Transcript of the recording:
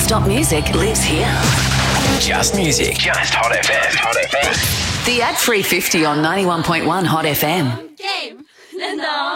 non-stop music lives here. Just music. Just Hot FM. Hot FM. The ad-free 50 on 91.1 Hot FM. Game. No.